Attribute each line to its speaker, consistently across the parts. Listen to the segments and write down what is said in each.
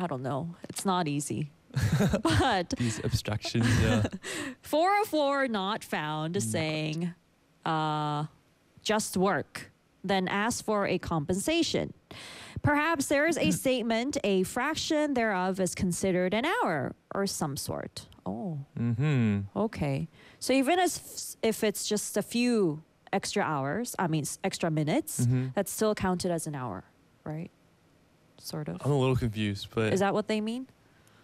Speaker 1: I don't know. It's not easy. But
Speaker 2: These abstractions, yeah.
Speaker 1: 404 not found is saying just work, then ask for a compensation. Perhaps there is a statement, a fraction thereof is considered an hour or some sort. Oh, okay. So even as if it's just a few extra hours, extra minutes, that's still counted as an hour, right? Sort of.
Speaker 2: I'm a little confused, but
Speaker 1: Is that what they mean?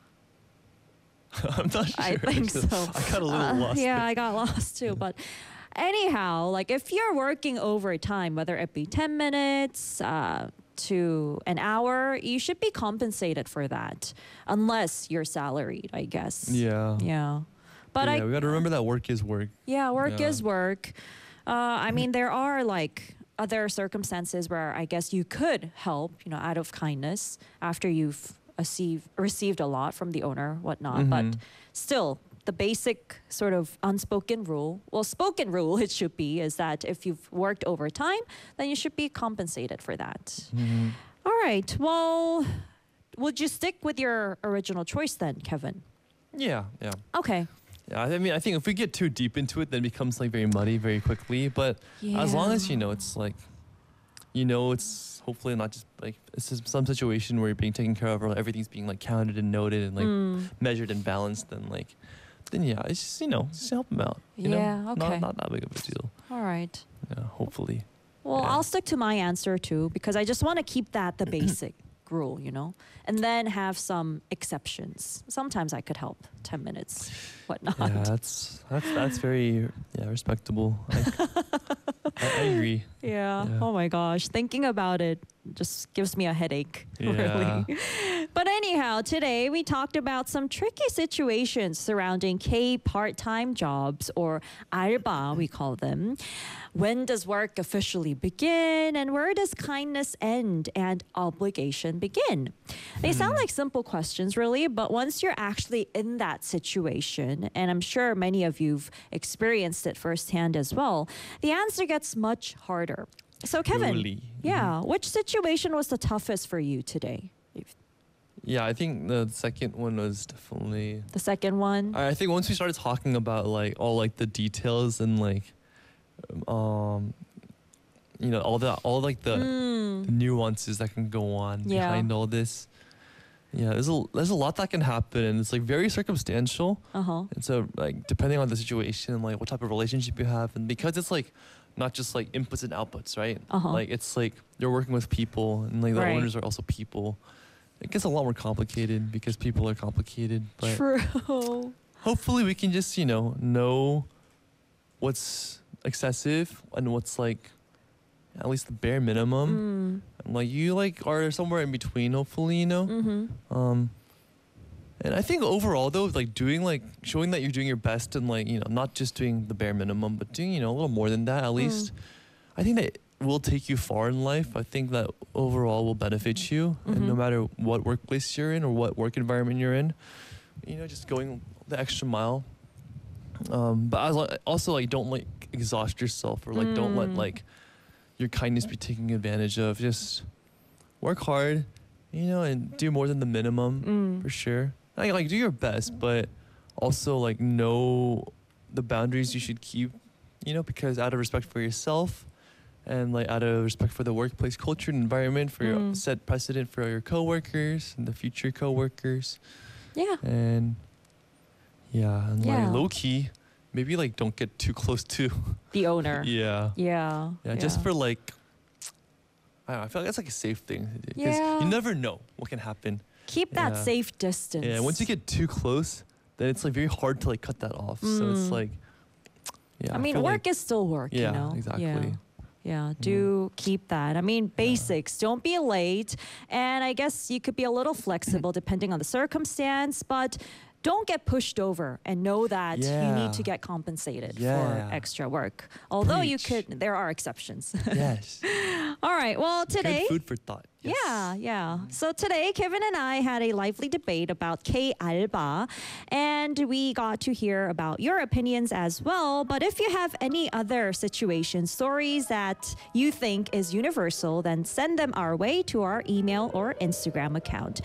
Speaker 2: I'm not sure.
Speaker 1: I think
Speaker 2: actually.
Speaker 1: so.
Speaker 2: I got a little lost.
Speaker 1: Yeah,
Speaker 2: there.
Speaker 1: I got lost too. But anyhow, like if you're working overtime, whether it be 10 minutes to an hour, you should be compensated for that, unless you're salaried, I guess.
Speaker 2: Yeah.
Speaker 1: Yeah. But
Speaker 2: yeah, we got to remember that work is work.
Speaker 1: yeah, work
Speaker 2: Yeah.
Speaker 1: is work. There are like other circumstances where I guess you could help, out of kindness after you've received a lot from the owner, whatnot. But still, the basic sort of unspoken rule, well, spoken rule it should be, is that if you've worked overtime, then you should be compensated for that. All right. Well, would you stick with your original choice then, Kevin?
Speaker 2: Yeah, yeah.
Speaker 1: Okay.
Speaker 2: Yeah, I mean, I think if we get too deep into it, then it becomes like very muddy very quickly. But as long as it's like, it's hopefully not just like it's just some situation where you're being taken care of or everything's being like counted and noted and like measured and balanced, then yeah, it's just help them out.
Speaker 1: Yeah, okay.
Speaker 2: Not that big of a deal.
Speaker 1: All right.
Speaker 2: Yeah, hopefully.
Speaker 1: Well,
Speaker 2: Yeah.
Speaker 1: I'll stick to my answer too, because I just want to keep that the basic rule, and then have some exceptions. Sometimes I could help 10 minutes, whatnot.
Speaker 2: Yeah, that's very respectable. I agree.
Speaker 1: Yeah.
Speaker 2: Yeah.
Speaker 1: Oh my gosh. Thinking about it just gives me a headache,
Speaker 2: Yeah.
Speaker 1: really. But anyhow, today we talked about some tricky situations surrounding K part-time jobs, or alba, we call them. When does work officially begin, and where does kindness end and obligation begin? They sound like simple questions, really, but once you're actually in that situation, and I'm sure many of you've experienced it firsthand as well, the answer gets much harder. So, Kevin,
Speaker 2: Truly.
Speaker 1: yeah, which situation was the toughest for you today?
Speaker 2: Yeah, I think the second one was definitely.
Speaker 1: The second one?
Speaker 2: I think once we started talking about like all like the details and like, all like the nuances that can go on
Speaker 1: Yeah.
Speaker 2: behind all this. Yeah, there's a lot that can happen, and it's like very circumstantial. And so like depending on the situation and like what type of relationship you have, and because it's like not just like inputs and outputs, right? Like it's like you're working with people, and like the
Speaker 1: Right.
Speaker 2: owners are also people. It gets a lot more complicated because people are complicated. But
Speaker 1: True.
Speaker 2: hopefully we can just know what's excessive and what's like at least the bare minimum. And like you like are somewhere in between, hopefully, and I think overall though, like doing like showing that you're doing your best and like not just doing the bare minimum, but doing a little more than that at least. I think that will take you far in life. I think that overall will benefit you, and no matter what workplace you're in or what work environment you're in, just going the extra mile. But also like don't like exhaust yourself, or like don't let like your kindness be taken advantage of. Just work hard, and do more than the minimum for sure. Like do your best, but also like know the boundaries you should keep, because out of respect for yourself, and like out of respect for the workplace culture and environment, for your set precedent for your coworkers and the future coworkers.
Speaker 1: Yeah.
Speaker 2: And and
Speaker 1: Yeah.
Speaker 2: like low key, maybe like don't get too close to
Speaker 1: The owner.
Speaker 2: yeah.
Speaker 1: Yeah.
Speaker 2: Just for like I don't know, I feel like that's like a safe thing, because
Speaker 1: Yeah.
Speaker 2: you never know what can happen.
Speaker 1: Keep that
Speaker 2: Yeah.
Speaker 1: safe distance.
Speaker 2: Yeah, once you get too close, then it's like very hard to like cut that off. So it's like
Speaker 1: I mean,
Speaker 2: feel
Speaker 1: work
Speaker 2: like,
Speaker 1: is still work,
Speaker 2: Yeah, exactly.
Speaker 1: Yeah. Yeah, do keep that. I mean, basics. Don't be late. And I guess you could be a little flexible depending on the circumstance, but don't get pushed over, and know that you
Speaker 2: Yeah.
Speaker 1: need to get compensated
Speaker 2: Yeah.
Speaker 1: for extra work. Although
Speaker 2: Preach.
Speaker 1: there are exceptions.
Speaker 2: Yes.
Speaker 1: All right. Well, today.
Speaker 2: Good food for thought. Yes.
Speaker 1: Yeah. So today, Kevin and I had a lively debate about K-alba, and we got to hear about your opinions as well. But if you have any other situation stories that you think is universal, then send them our way to our email or Instagram account.